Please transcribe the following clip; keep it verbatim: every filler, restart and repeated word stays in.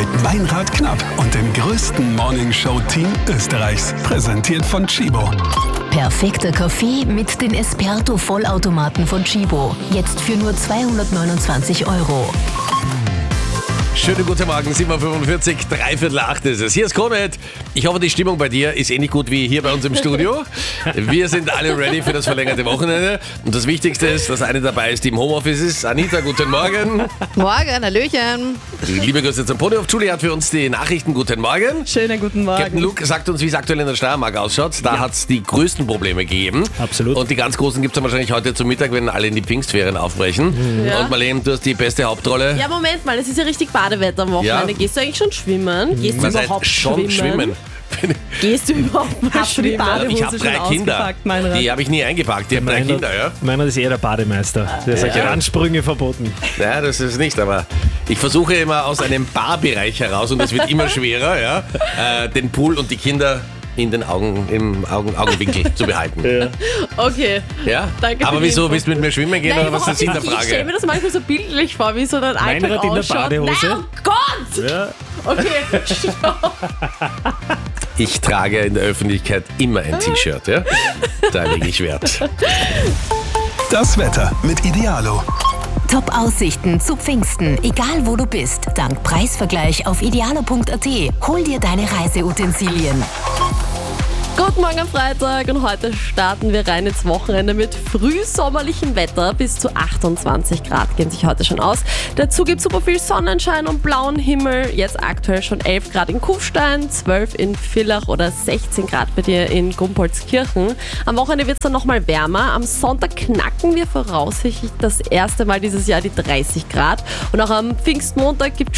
mit Meinrad Knapp und dem größten Morningshow-Team Österreichs. Präsentiert von Chibo. Perfekter Kaffee mit den Esperto-Vollautomaten von Chibo. Jetzt für nur zweihundertneunundzwanzig Euro. Schönen guten Morgen, sieben Uhr fünfundvierzig, dreiviertel acht ist es. Hier ist Kronett. Ich hoffe, die Stimmung bei dir ist ähnlich gut wie hier bei uns im Studio. Wir sind alle ready für das verlängerte Wochenende. Und das Wichtigste ist, dass eine dabei ist, die im Homeoffice ist. Anita, guten Morgen. Morgen, Hallöchen. Liebe Grüße zum Ponyhof. Julie hat für uns die Nachrichten. Guten Morgen. Schönen guten Morgen. Captain Luke sagt uns, wie es aktuell in der Steiermark ausschaut. Da ja. hat es die größten Probleme gegeben. Absolut. Und die ganz großen gibt es dann wahrscheinlich heute zum Mittag, wenn alle in die Pfingstferien aufbrechen. Ja. Und Marlene, du hast die beste Hauptrolle. Ja, Moment mal, es ist ja richtig Badewetter am Wochenende. Ja. Gehst du eigentlich schon schwimmen? Gehst du Was überhaupt heißt schon schwimmen? schwimmen? Gehst du überhaupt mal schwimmen? Ich habe drei Kinder. Die habe ich nie eingepackt. Die haben drei Kinder, ja. Meiner ist eher der Bademeister. Der sagt, ja. Ansprünge verboten. Ja, das ist nicht, aber ich versuche immer aus einem Barbereich heraus, und das wird immer schwerer, ja, äh, den Pool und die Kinder in den Augen, im Augen, Augenwinkel zu behalten. Ja. Okay. Ja? Danke. Aber wieso, willst du mit mir schwimmen gehen? Nein, oder was ist der Sinn der Frage? Ich stelle mir das manchmal so bildlich vor, wie so ein Alltag ausschaut. In der Badehose. Nein, oh Gott! Ja. Okay, stopp. Ich trage in der Öffentlichkeit immer ein T-Shirt, ja? Da lege ich Wert. Das Wetter mit Idealo. Top-Aussichten zu Pfingsten, egal wo du bist. Dank Preisvergleich auf idealo punkt at. Hol dir deine Reiseutensilien. Guten Morgen am Freitag und heute starten wir rein ins Wochenende mit frühsommerlichem Wetter. Bis zu achtundzwanzig Grad gehen sich heute schon aus. Dazu gibt es super viel Sonnenschein und blauen Himmel. Jetzt aktuell schon elf Grad in Kufstein, zwölf in Villach oder sechzehn Grad bei dir in Gumpolskirchen. Am Wochenende wird es dann nochmal wärmer. Am Sonntag knacken wir voraussichtlich das erste Mal dieses Jahr die dreißig Grad. Und auch am Pfingstmontag gibt es